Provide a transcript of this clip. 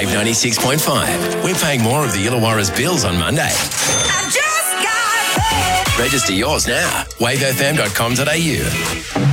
Wave 96.5. We're paying more of the Illawarra's bills on Monday. I just got paid. Register yours now. wavefm.com.au.